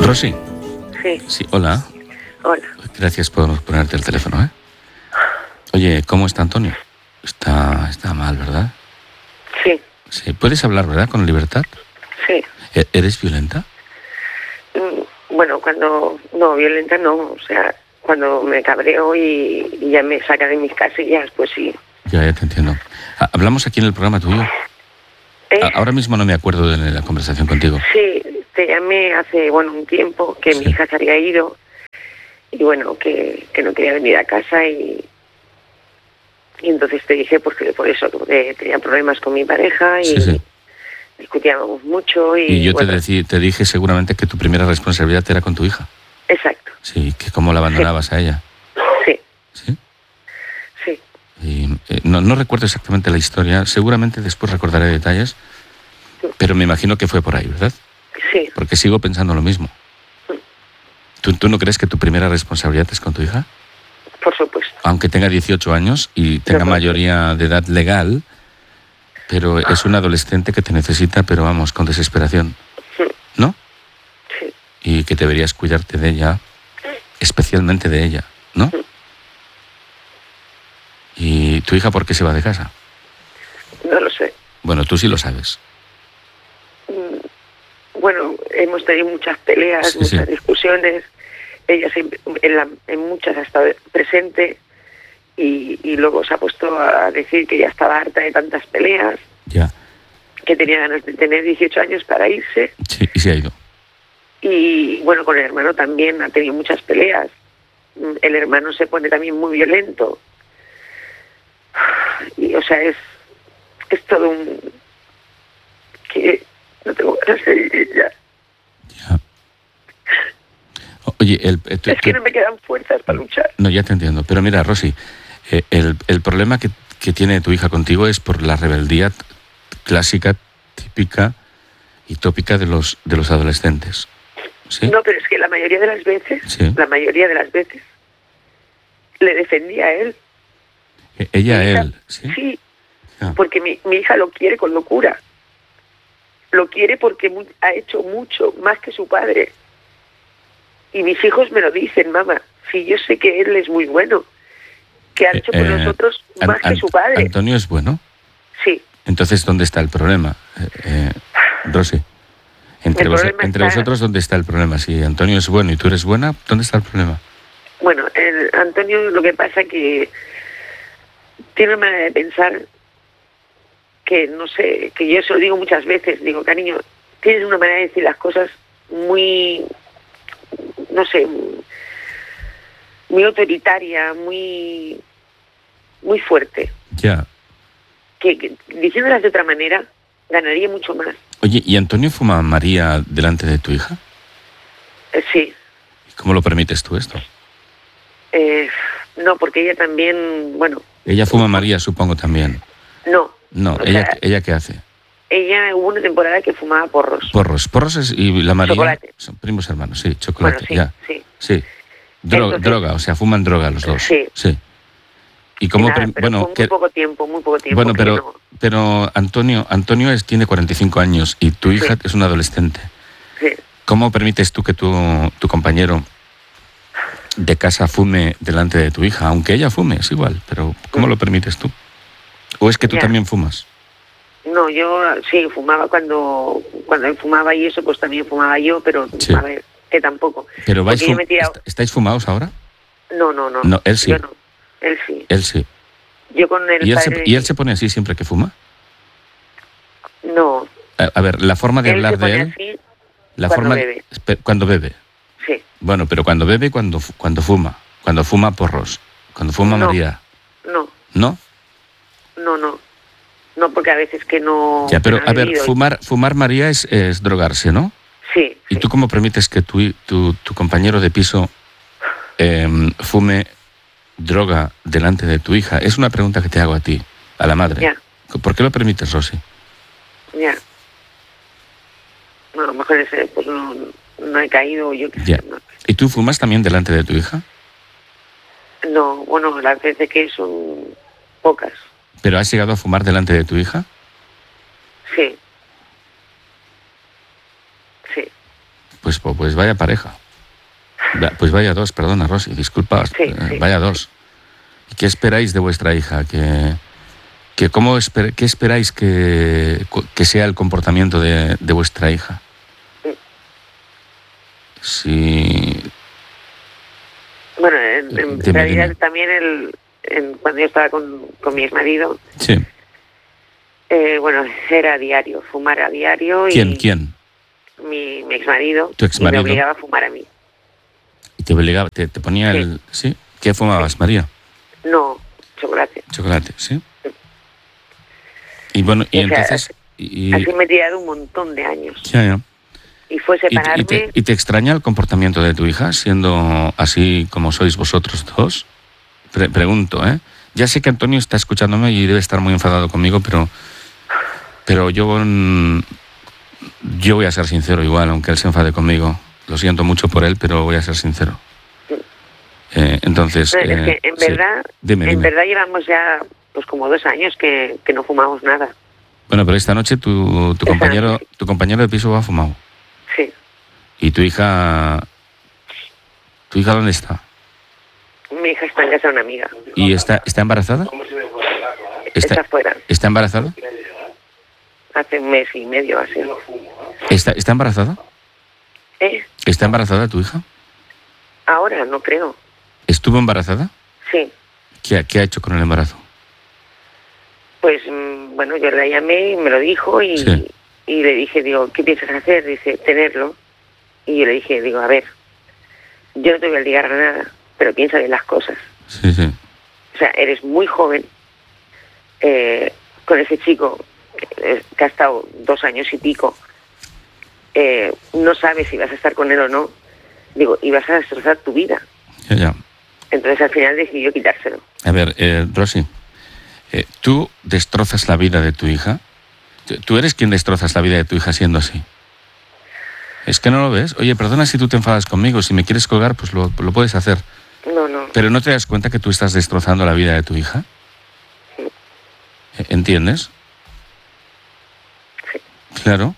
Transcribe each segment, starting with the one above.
Rosy. Sí. Sí, hola. Hola. Gracias por ponerte el teléfono, ¿eh? Oye, ¿cómo está Antonio? Está mal, ¿verdad? Sí. Sí. ¿Puedes hablar, verdad, con libertad? Sí. ¿Eres violenta? Bueno, no, violenta no, o sea, cuando me cabreo y ya me saca de mis casillas, pues sí. Ya te entiendo. ¿Hablamos aquí en el programa tuyo? Ahora mismo no me acuerdo de la conversación contigo. Sí, te llamé hace, un tiempo, que mi hija se había ido y bueno, que no quería venir a casa y entonces te dije porque por eso, porque tenía problemas con mi pareja y Sí. discutíamos mucho Y yo te dije seguramente que tu primera responsabilidad era con tu hija. Exacto. Sí, que cómo la abandonabas a ella. Sí. ¿Sí? Sí. Y, no recuerdo exactamente la historia, seguramente después recordaré detalles, pero me imagino que fue por ahí, ¿verdad? Sí. Porque sigo pensando lo mismo. ¿Tú no crees que tu primera responsabilidad es con tu hija? Por supuesto. Aunque tenga 18 años y tenga mayoría de edad legal, pero es una adolescente que te necesita, pero vamos, con desesperación. ¿No? Sí. Y que deberías cuidarte de ella, especialmente de ella, ¿no? ¿Y tu hija por qué se va de casa? No lo sé. Bueno, tú sí lo sabes. Bueno, hemos tenido muchas peleas, muchas discusiones. Ella siempre, en muchas ha estado presente y luego se ha puesto a decir que ya estaba harta de tantas peleas. Ya. Que tenía ganas de tener 18 años para irse. Sí, y se ha ido. Y bueno, con el hermano también ha tenido muchas peleas. El hermano se pone también muy violento. Y, o sea, es todo un... que no tengo ganas de vivir ya. Ya. Oye, es que no me quedan fuerzas para luchar. No, ya te entiendo. Pero mira, Rosy, el problema que tiene tu hija contigo es por la rebeldía clásica, típica y tópica de los adolescentes. ¿Sí? No, pero es que la mayoría de las veces, le defendía a él. Ella a él, ¿sí? Sí, porque mi hija lo quiere con locura. Lo quiere porque ha hecho mucho, más que su padre. Y mis hijos me lo dicen, mamá, si yo sé que él es muy bueno, que ha hecho por nosotros más que su padre. ¿Antonio es bueno? Sí. Entonces, ¿dónde está el problema, Rosy? Entre vosotros, ¿dónde está el problema? Si Antonio es bueno y tú eres buena, ¿dónde está el problema? Bueno, Antonio lo que pasa que tiene una manera de pensar que, no sé, que yo se lo digo muchas veces, digo, cariño, tienes una manera de decir las cosas muy, no sé, muy autoritaria, muy fuerte. Ya. Que diciéndolas de otra manera, ganaría mucho más. Oye, ¿y Antonio fuma a María delante de tu hija? Sí. ¿Cómo lo permites tú esto? No, porque ella también, bueno... Ella fuma a María, supongo, también. No. No, ¿ella qué hace? Ella hubo una temporada que fumaba porros. Porros y la María... Chocolate. Son primos hermanos, sí, chocolate, bueno, sí. Droga, o sea, fuman droga los dos. Sí. Y cómo... muy poco tiempo. Bueno, pero Antonio tiene 45 años y tu hija es una adolescente. Sí. ¿Cómo permites tú que tu compañero de casa fume delante de tu hija? Aunque ella fume, es igual, pero ¿cómo lo permites tú? ¿O es que tú también fumas? No, yo sí fumaba cuando él fumaba y eso, pues también fumaba yo, pero a ver, que tampoco. ¿Pero estáis fumados ahora? No. No, él sí. Yo no. Él sí. Él sí. Yo con el padre... ¿Y él se pone así siempre que fuma? No. A ver, la forma de hablar de él... Así bebe. Cuando bebe. Sí. Bueno, pero cuando bebe y cuando fuma. Cuando fuma porros. Cuando fuma María. No. ¿No? No, porque a veces que no... Ya, pero a ver, fumar María es drogarse, ¿no? Sí. ¿Y tú cómo permites que tu compañero de piso fume droga delante de tu hija? Es una pregunta que te hago a ti, a la madre. Ya. ¿Por qué lo permites, Rosy? Ya. No, a lo mejor pues no he caído, yo qué sé. No. ¿Y tú fumas también delante de tu hija? No, bueno, las veces que son pocas. ¿Pero has llegado a fumar delante de tu hija? Sí. Pues vaya pareja. Pues vaya dos, perdona, Rosy, disculpa. Sí. Vaya dos. ¿Y qué esperáis de vuestra hija? ¿Qué esperáis que sea el comportamiento de vuestra hija? Sí. Bueno, en realidad también cuando yo estaba con mi exmarido, sí. Bueno, era a diario, fumar a diario. ¿Quién? Mi exmarido. ¿Tu exmarido? Y me obligaba a fumar a mí. ¿Y te obligaba, te ponía el...? ¿Sí? ¿Qué fumabas, María? No, chocolate. Chocolate, ¿sí? Y bueno, y entonces... Así me he tirado un montón de años. Ya. Y fue separarme... ¿Y te extraña el comportamiento de tu hija, siendo así como sois vosotros dos? Pregunto, ¿eh? Ya sé que Antonio está escuchándome y debe estar muy enfadado conmigo, pero yo voy a ser sincero igual, aunque él se enfade conmigo. Lo siento mucho por él, pero voy a ser sincero. Entonces... es que en verdad, dime. verdad llevamos ya pues como 2 años que no fumamos nada. Bueno, pero esta noche tu compañero de piso ha fumado. Sí. ¿Y tu hija dónde está? Mi hija está en casa de una amiga. ¿Y está embarazada? Está fuera. ¿Está embarazada? Hace 1 mes y medio así. ¿Está embarazada? ¿Está embarazada tu hija? Ahora, no creo. ¿Estuvo embarazada? Sí. ¿Qué ha hecho con el embarazo? Pues, bueno, yo la llamé y me lo dijo y le dije, digo, ¿qué piensas hacer? Dice, tenerlo. Y yo le dije, digo, a ver, yo no te voy a obligar a nada, pero piensa bien las cosas. Sí. O sea, eres muy joven, con ese chico que ha estado 2 años y pico, no sabes si vas a estar con él o no, digo, y vas a destrozar tu vida. Ya. Entonces al final decidió quitárselo. A ver, Rosy, ¿tú destrozas la vida de tu hija? ¿Tú eres quien destrozas la vida de tu hija siendo así? ¿Es que no lo ves? Oye, perdona si tú te enfadas conmigo, si me quieres colgar, pues lo puedes hacer. No. ¿Pero no te das cuenta que tú estás destrozando la vida de tu hija? Sí. ¿Entiendes? Sí. Claro.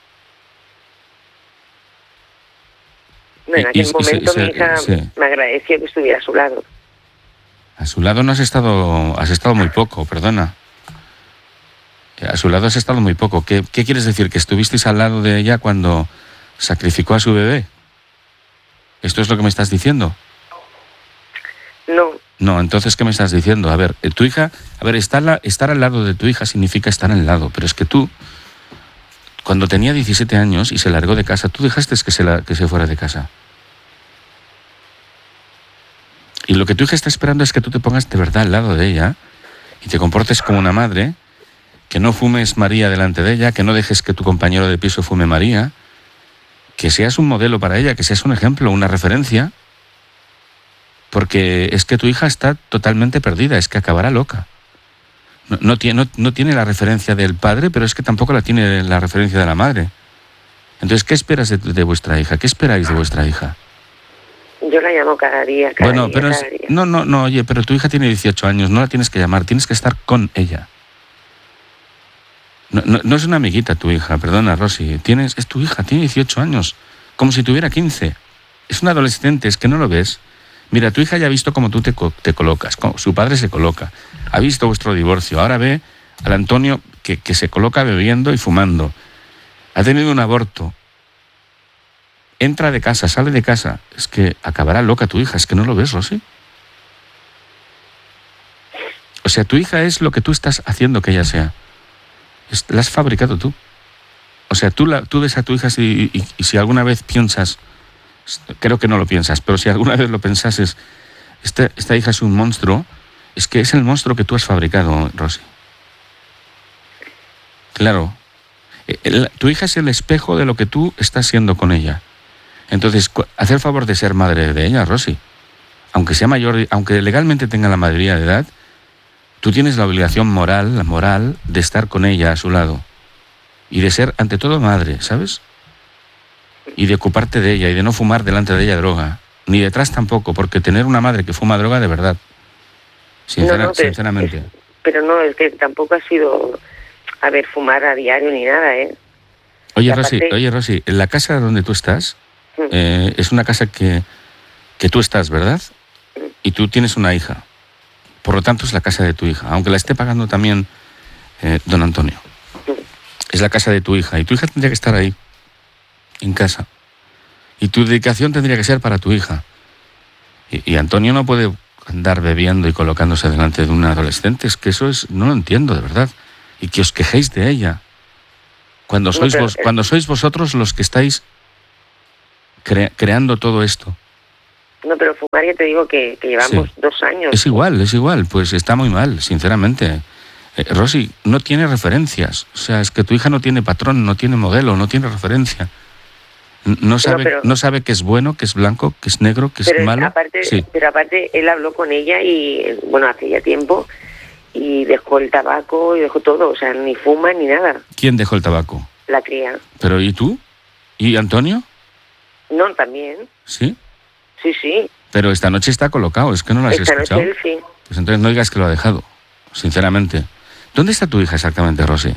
En aquel momento mi hija me agradeció que estuviera a su lado. A su lado no has estado muy poco, perdona. A su lado has estado muy poco. ¿Qué quieres decir? ¿Que estuvisteis al lado de ella cuando sacrificó a su bebé? ¿Esto es lo que me estás diciendo? No. No, entonces, ¿qué me estás diciendo? A ver, tu hija... A ver, estar al lado de tu hija significa estar al lado, pero es que tú, cuando tenía 17 años y se largó de casa, tú dejaste que se fuera de casa. Y lo que tu hija está esperando es que tú te pongas de verdad al lado de ella y te comportes como una madre, que no fumes María delante de ella, que no dejes que tu compañero de piso fume María, que seas un modelo para ella, que seas un ejemplo, una referencia, porque es que tu hija está totalmente perdida, es que acabará loca. No tiene la referencia del padre, pero es que tampoco la tiene la referencia de la madre. Entonces, ¿qué esperas de vuestra hija? ¿Qué esperáis de vuestra hija? Yo la llamo cada día. No, oye, pero tu hija tiene 18 años, no la tienes que llamar, tienes que estar con ella. No es una amiguita tu hija, perdona, Rosy, es tu hija, tiene 18 años, como si tuviera 15. Es una adolescente, es que no lo ves. Mira, tu hija ya ha visto cómo tú te colocas, cómo su padre se coloca, ha visto vuestro divorcio, ahora ve al Antonio que se coloca bebiendo y fumando, ha tenido un aborto. Entra de casa, sale de casa. Es que acabará loca tu hija. Es que no lo ves, Rosy. O sea, tu hija es lo que tú estás haciendo que ella sea. La has fabricado tú. O sea, tú ves a tu hija y si alguna vez piensas, creo que no lo piensas, pero si alguna vez lo pensases, esta hija es un monstruo, es que es el monstruo que tú has fabricado, Rosy. Claro. Tu hija es el espejo de lo que tú estás siendo con ella. Entonces, haz el favor de ser madre de ella, Rosy. Aunque sea mayor, aunque legalmente tenga la mayoría de edad, tú tienes la obligación moral de estar con ella a su lado. Y de ser, ante todo, madre, ¿sabes? Y de ocuparte de ella y de no fumar delante de ella droga. Ni detrás tampoco, porque tener una madre que fuma droga de verdad. Sinceramente. Pero no, es que tampoco ha sido, fumar a diario ni nada, ¿eh? Oye, Rosy, ¿en la casa donde tú estás, Es una casa que tú estás, ¿verdad? Y tú tienes una hija. Por lo tanto, es la casa de tu hija, aunque la esté pagando también don Antonio. Es la casa de tu hija y tu hija tendría que estar ahí, en casa. Y tu dedicación tendría que ser para tu hija. Y Antonio no puede andar bebiendo y colocándose delante de un adolescente. Es que eso no lo entiendo, de verdad. Y que os quejéis de ella. Cuando sois vosotros los que estáis creando todo esto. No, pero fumar, ya te digo que llevamos 2 años. Es igual. Pues está muy mal, sinceramente. Rosy, no tiene referencias. O sea, es que tu hija no tiene patrón, no tiene modelo, no tiene referencia. No sabe que es bueno, que es blanco, que es negro, que es malo. Pero aparte, él habló con ella y, bueno, hace ya tiempo, y dejó el tabaco y dejó todo. O sea, ni fuma ni nada. ¿Quién dejó el tabaco? La cría. ¿Pero y tú? ¿Y Antonio? No, también. ¿Sí? Sí. Pero esta noche está colocado, es que no lo has escuchado. Esta noche él sí. Pues entonces no digas que lo ha dejado, sinceramente. ¿Dónde está tu hija exactamente, Rosy?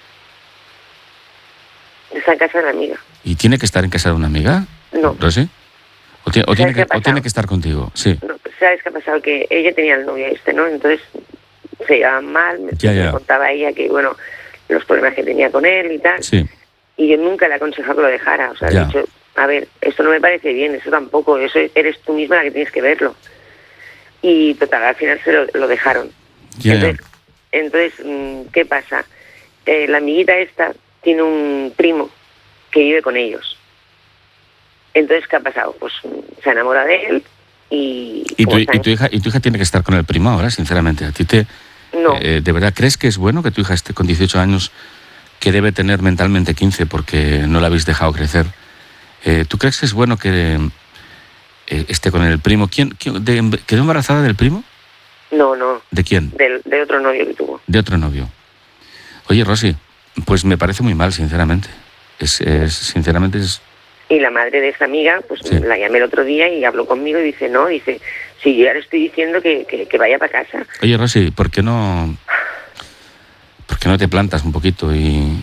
Está en casa de una amiga. ¿Y tiene que estar en casa de una amiga? No. ¿Rosy? ¿O tiene que estar contigo? Sí. No, ¿sabes qué ha pasado? Que ella tenía el novio ¿no? Entonces se llevaban mal, me contaba ella que, bueno, los problemas que tenía con él y tal. Sí. Y yo nunca le aconsejaba que lo dejara. O sea, he dicho, a ver, esto no me parece bien, eso tampoco, eso eres tú misma la que tienes que verlo. Y total, al final se lo dejaron. Entonces, ¿qué pasa? La amiguita esta tiene un primo que vive con ellos. Entonces, ¿qué ha pasado? Pues se enamora de él y tu hija tiene que estar con el primo ahora, sinceramente. ¿A ti no. ¿De verdad crees que es bueno que tu hija esté con 18 años, que debe tener mentalmente 15 porque no la habéis dejado crecer? ¿Tú crees que es bueno que esté con el primo? ¿Quedó embarazada del primo? No. ¿De quién? De otro novio que tuvo. De otro novio. Oye, Rosy, pues me parece muy mal, sinceramente. Sinceramente es... Y la madre de esta amiga, pues la llamé el otro día y habló conmigo y dice, si yo ya le estoy diciendo que vaya para casa. Oye, Rosy, ¿por qué no te plantas un poquito y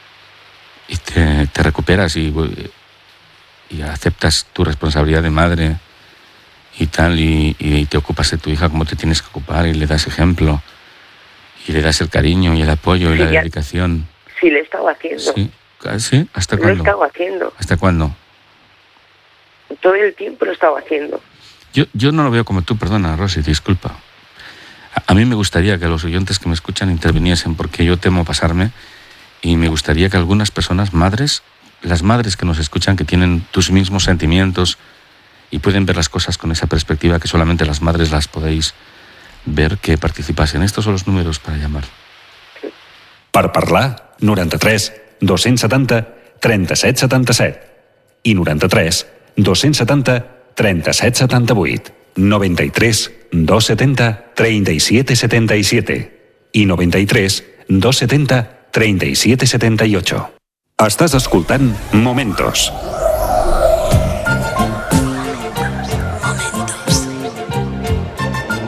te recuperas y aceptas tu responsabilidad de madre y tal, y te ocupas de tu hija como te tienes que ocupar y le das ejemplo y le das el cariño y el apoyo y la dedicación? Sí, le he estado haciendo. ¿Sí? ¿Hasta cuándo? Lo he estado haciendo. ¿Hasta cuándo? Todo el tiempo lo he estado haciendo. Yo no lo veo como tú, perdona, Rosy, disculpa. A mí me gustaría que los oyentes que me escuchan interviniesen, porque yo temo pasarme, y me gustaría que algunas personas, las madres que nos escuchan, que tienen tus mismos sentimientos y pueden ver las cosas con esa perspectiva que solamente las madres las podéis ver, que participasen. Estos son los números para llamar. Per parlar, 93 270 37 77 i 93 270 37 78, 93 270 37 77 i 93 270 37 78. Estàs escoltant Momentos,